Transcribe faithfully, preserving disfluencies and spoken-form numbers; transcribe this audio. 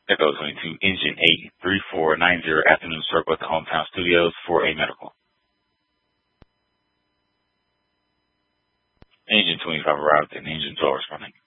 Echo twenty-two, Engine eight three four nine zero, afternoon circle at the Hometown Studios for a medical. Engine twenty-five arrived and Engine twelve responding.